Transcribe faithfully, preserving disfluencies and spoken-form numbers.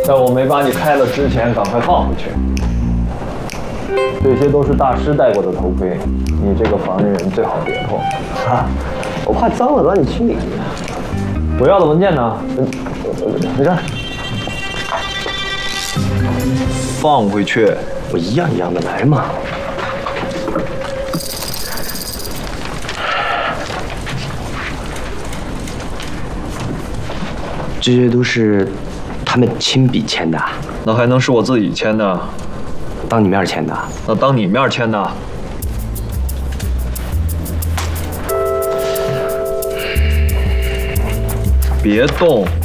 在我没把你开了之前，赶快放回去。这些都是大师戴过的头盔，你这个防人最好别碰。 啊，我怕脏了，让你清理。 我要的文件呢？ 没事。 放回去。 我一样一样的来嘛。这些都是他们亲笔签的。 那还能是我自己签的？ 当你面签的？ 那当你面签的？别动。